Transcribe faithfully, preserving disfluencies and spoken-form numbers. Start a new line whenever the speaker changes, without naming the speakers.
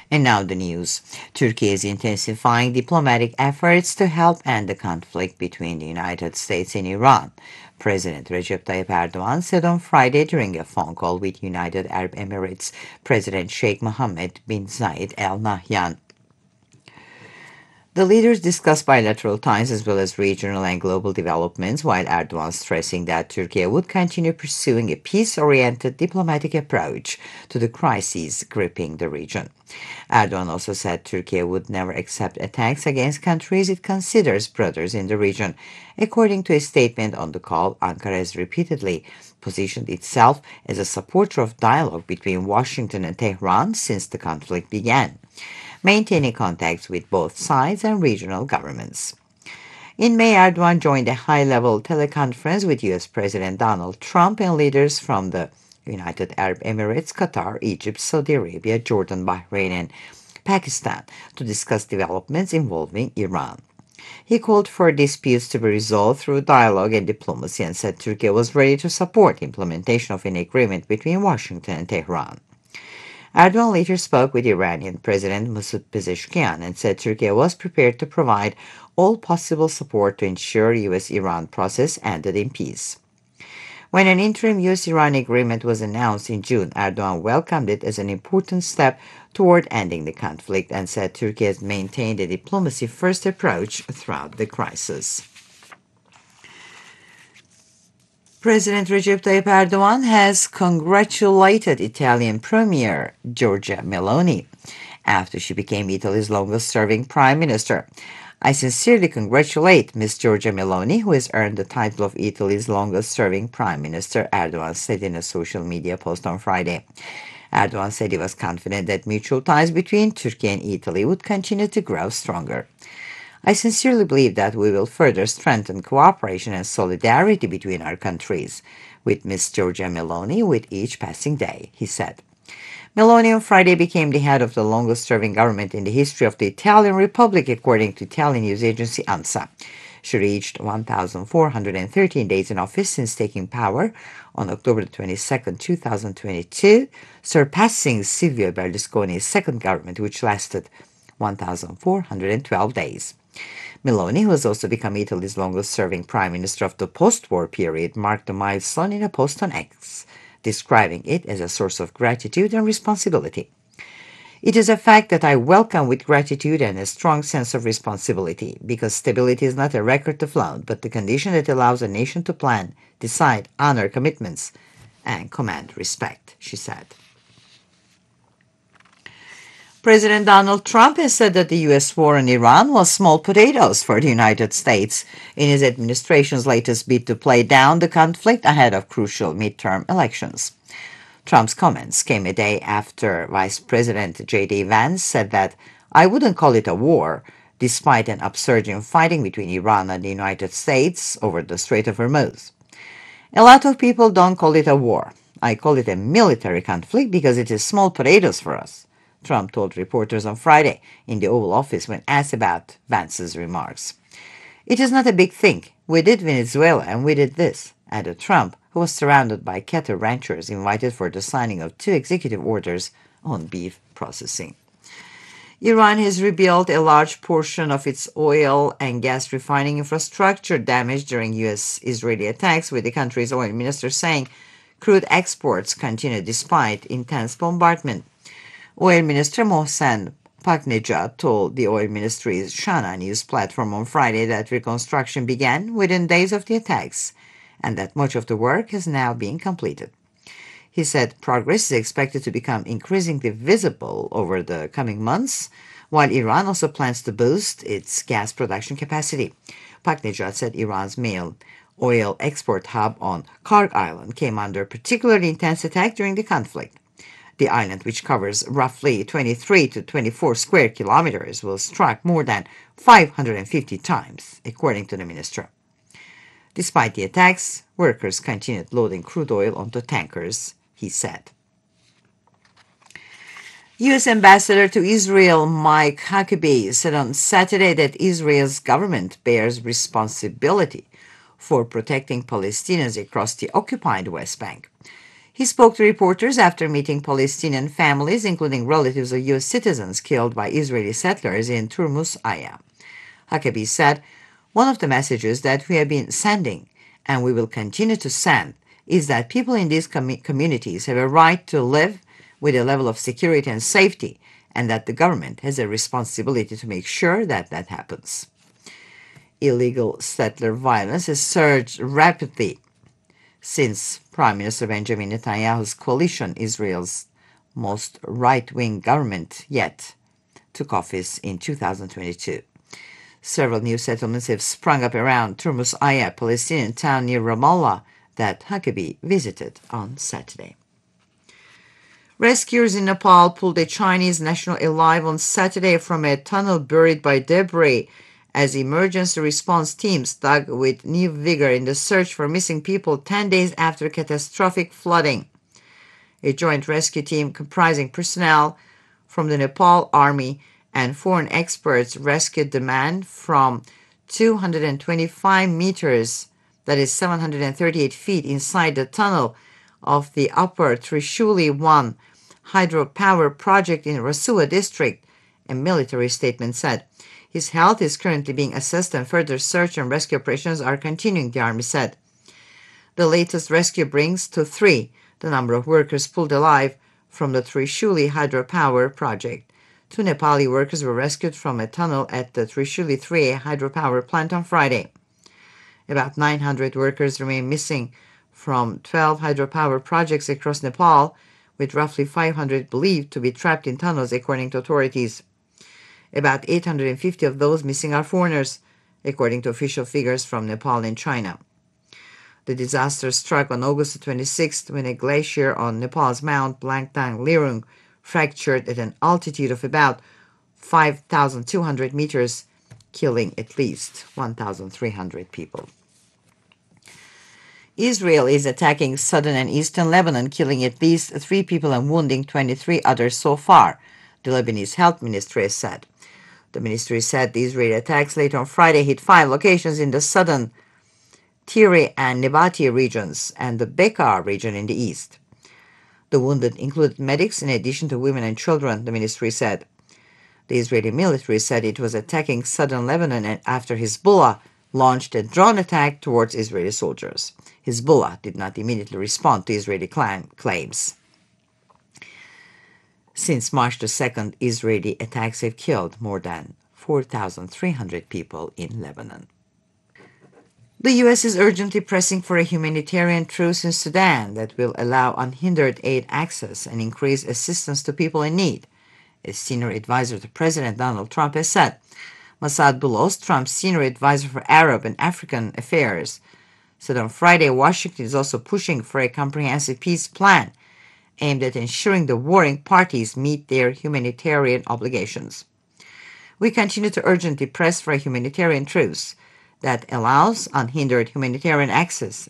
And now the news. Turkey is intensifying diplomatic efforts to help end the conflict between the United States and Iran. President Recep Tayyip Erdogan said on Friday during a phone call with United Arab Emirates President Sheikh Mohammed bin Zayed Al Nahyan. The leaders discussed bilateral ties as well as regional and global developments, while Erdogan stressing that Turkey would continue pursuing a peace-oriented diplomatic approach to the crises gripping the region. Erdogan also said Turkey would never accept attacks against countries it considers brothers in the region. According to a statement on the call, Ankara has repeatedly positioned itself as a supporter of dialogue between Washington and Tehran since the conflict began, maintaining contacts with both sides and regional governments. In May, Erdogan joined a high-level teleconference with U S. President Donald Trump and leaders from the United Arab Emirates, Qatar, Egypt, Saudi Arabia, Jordan, Bahrain, and Pakistan to discuss developments involving Iran. He called for disputes to be resolved through dialogue and diplomacy and said Turkey was ready to support implementation of an agreement between Washington and Tehran. Erdogan later spoke with Iranian President Masoud Pezeshkian and said Turkey was prepared to provide all possible support to ensure U S-Iran process ended in peace. When an interim U S-Iran agreement was announced in June, Erdogan welcomed it as an important step toward ending the conflict and said Turkey has maintained a diplomacy-first approach throughout the crisis. President Recep Tayyip Erdogan has congratulated Italian Premier Giorgia Meloni after she became Italy's longest-serving prime minister. I sincerely congratulate Miss Giorgia Meloni, who has earned the title of Italy's longest-serving prime minister, Erdogan said in a social media post on Friday. Erdogan said he was confident that mutual ties between Turkey and Italy would continue to grow stronger. I sincerely believe that we will further strengthen cooperation and solidarity between our countries, with Miss Giorgia Meloni with each passing day, he said. Meloni on Friday became the head of the longest-serving government in the history of the Italian Republic, according to Italian news agency ANSA. She reached one thousand four hundred thirteen days in office since taking power on October twenty-second, two thousand twenty-two, surpassing Silvio Berlusconi's second government, which lasted one thousand four hundred twelve days. Meloni, who has also become Italy's longest-serving prime minister of the post-war period, marked a milestone in a post on X, describing it as a source of gratitude and responsibility. It is a fact that I welcome with gratitude and a strong sense of responsibility, because stability is not a record to flout, but the condition that allows a nation to plan, decide, honor commitments, and command respect, she said. President Donald Trump has said that the U S war on Iran was small potatoes for the United States in his administration's latest bid to play down the conflict ahead of crucial midterm elections. Trump's comments came a day after Vice President J D Vance said that I wouldn't call it a war, despite an upsurge in fighting between Iran and the United States over the Strait of Hormuz. A lot of people don't call it a war. I call it a military conflict because it is small potatoes for us, Trump told reporters on Friday in the Oval Office when asked about Vance's remarks. It is not a big thing. We did Venezuela and we did this, added Trump, who was surrounded by cattle ranchers invited for the signing of two executive orders on beef processing. Iran has rebuilt a large portion of its oil and gas refining infrastructure damaged during U S-Israeli attacks, with the country's oil minister saying crude exports continue despite intense bombardment. Oil Minister Mohsen Paknejad told the oil ministry's Shana news platform on Friday that reconstruction began within days of the attacks and that much of the work has now been completed. He said progress is expected to become increasingly visible over the coming months, while Iran also plans to boost its gas production capacity. Paknejad said Iran's main oil export hub on Karg Island came under particularly intense attack during the conflict. The island, which covers roughly twenty-three to twenty-four square kilometers, was struck more than five hundred fifty times, according to the minister. Despite the attacks, workers continued loading crude oil onto tankers, he said. U S Ambassador to Israel Mike Huckabee said on Saturday that Israel's government bears responsibility for protecting Palestinians across the occupied West Bank. He spoke to reporters after meeting Palestinian families, including relatives of U S citizens killed by Israeli settlers in Turmus Aya. Huckabee said, "One of the messages that we have been sending, and we will continue to send, is that people in these com- communities have a right to live with a level of security and safety, and that the government has a responsibility to make sure that that happens." Illegal settler violence has surged rapidly since Prime Minister Benjamin Netanyahu's coalition, Israel's most right-wing government yet, took office in two thousand twenty-two. Several new settlements have sprung up around Turmus Aya, a Palestinian town near Ramallah, that Huckabee visited on Saturday. Rescuers in Nepal pulled a Chinese national alive on Saturday from a tunnel buried by debris as emergency response teams dug with new vigor in the search for missing people ten days after catastrophic flooding. A joint rescue team comprising personnel from the Nepal Army and foreign experts rescued the man from two hundred twenty-five meters, that is seven hundred thirty-eight feet, inside the tunnel of the Upper Trishuli one hydropower project in Rasua district, a military statement said. His health is currently being assessed and further search and rescue operations are continuing, the Army said. The latest rescue brings to three the number of workers pulled alive from the Trishuli hydropower project. Two Nepali workers were rescued from a tunnel at the Trishuli three hydropower plant on Friday. About nine hundred workers remain missing from twelve hydropower projects across Nepal, with roughly five hundred believed to be trapped in tunnels, according to authorities. About eight hundred fifty of those missing are foreigners, according to official figures from Nepal and China. The disaster struck on August twenty-sixth when a glacier on Nepal's Mount Blangtang Lirung fractured at an altitude of about five thousand two hundred meters, killing at least one thousand three hundred people. Israel is attacking southern and eastern Lebanon, killing at least three people and wounding twenty-three others so far, the Lebanese health ministry has said. The ministry said the Israeli attacks late on Friday hit five locations in the southern Tiri and Nebati regions and the Bekaa region in the east. The wounded included medics in addition to women and children, the ministry said. The Israeli military said it was attacking southern Lebanon after Hezbollah launched a drone attack towards Israeli soldiers. Hezbollah did not immediately respond to Israeli claims. Since March the second, Israeli attacks have killed more than four thousand three hundred people in Lebanon. The U S is urgently pressing for a humanitarian truce in Sudan that will allow unhindered aid access and increase assistance to people in need, a senior advisor to President Donald Trump has said. Massad Boulos, Trump's senior advisor for Arab and African affairs, said on Friday Washington is also pushing for a comprehensive peace plan aimed at ensuring the warring parties meet their humanitarian obligations. We continue to urgently press for a humanitarian truce that allows unhindered humanitarian access